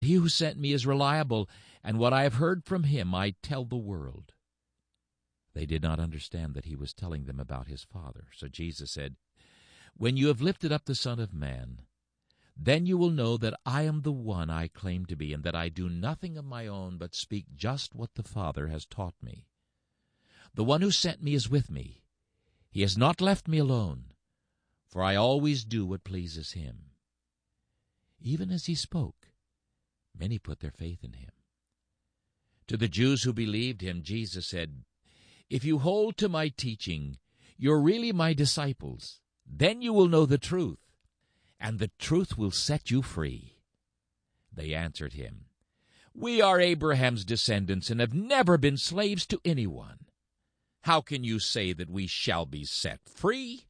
He who sent me is reliable, and what I have heard from him I tell the world." They did not understand that he was telling them about his Father. So Jesus said, "When you have lifted up the Son of Man, then you will know that I am the one I claim to be, and that I do nothing of my own, but speak just what the Father has taught me. The one who sent me is with me. He has not left me alone, for I always do what pleases him." Even as he spoke, many put their faith in him. To the Jews who believed him, Jesus said, "If you hold to my teaching, you're really my disciples. Then you will know the truth, and the truth will set you free." They answered him, "We are Abraham's descendants and have never been slaves to anyone. How can you say that we shall be set free?"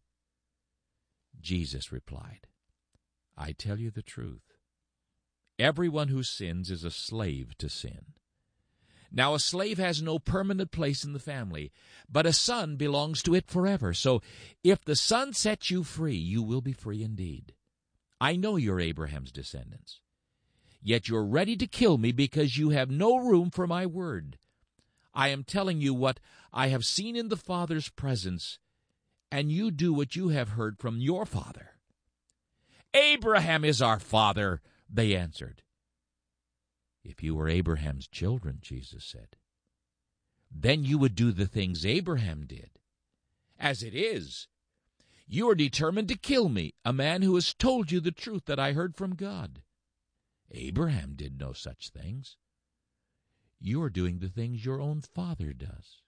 Jesus replied, "I tell you the truth. Everyone who sins is a slave to sin. Now a slave has no permanent place in the family, but a son belongs to it forever. So if the Son sets you free, you will be free indeed. I know you're Abraham's descendants. Yet you're ready to kill me because you have no room for my word. I am telling you what I have seen in the Father's presence, and you do what you have heard from your father." "Abraham is our father," they answered. "If you were Abraham's children," Jesus said, "then you would do the things Abraham did. As it is, you are determined to kill me, a man who has told you the truth that I heard from God. Abraham did no such things. You are doing the things your own father does."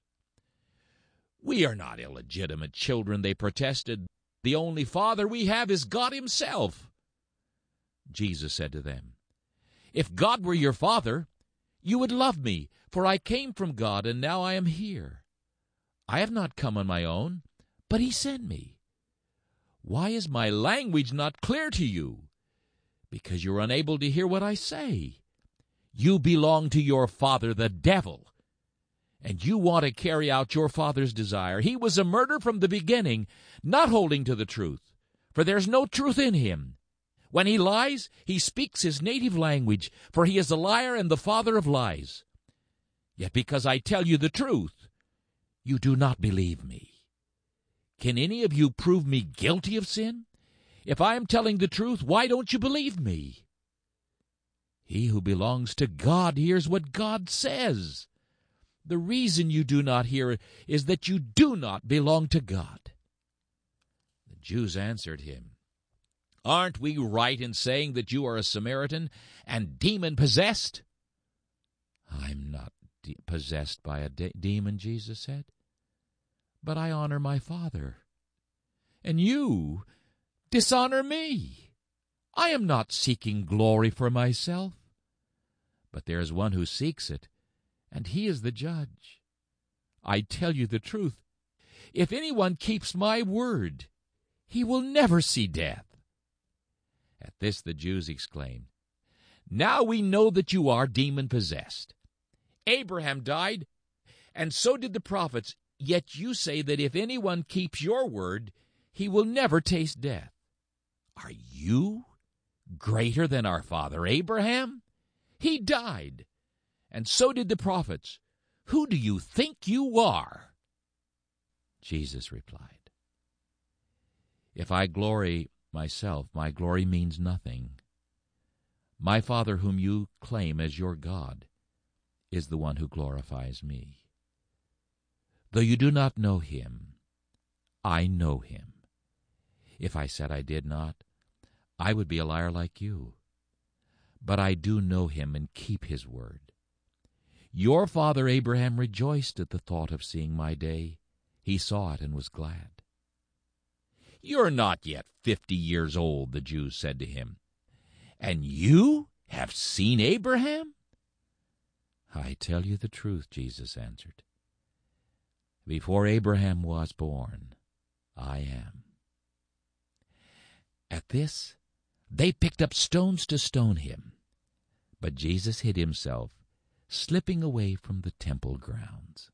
"We are not illegitimate children," they protested. "The only father we have is God himself." Jesus said to them, "If God were your father, you would love me, for I came from God, and now I am here. I have not come on my own, but he sent me. Why is my language not clear to you? Because you're unable to hear what I say. You belong to your father, the devil, and you want to carry out your father's desire. He was a murderer from the beginning, not holding to the truth, for there's no truth in him. When he lies, he speaks his native language, for he is a liar and the father of lies. Yet because I tell you the truth, you do not believe me. Can any of you prove me guilty of sin? If I am telling the truth, why don't you believe me? He who belongs to God hears what God says. The reason you do not hear is that you do not belong to God." The Jews answered him, "Aren't we right in saying that you are a Samaritan and demon-possessed?" "I'm not possessed by a demon," Jesus said, "but I honor my Father. And you dishonor me. I am not seeking glory for myself, but there is one who seeks it, and he is the judge. I tell you the truth. If anyone keeps my word, he will never see death." At this the Jews exclaimed, "Now we know that you are demon-possessed. Abraham died, and so did the prophets, yet you say that if anyone keeps your word, he will never taste death. Are you greater than our father Abraham? He died, and so did the prophets. Who do you think you are?" Jesus replied, "If I glory myself, my glory means nothing. My Father, whom you claim as your God, is the one who glorifies me. Though you do not know him, I know him. If I said I did not, I would be a liar like you. But I do know him and keep his word. Your father Abraham rejoiced at the thought of seeing my day. He saw it and was glad." "You're not yet 50 years old," the Jews said to him, "and you have seen Abraham?" "I tell you the truth," Jesus answered. "Before Abraham was born, I am." At this, they picked up stones to stone him, but Jesus hid himself, slipping away from the temple grounds.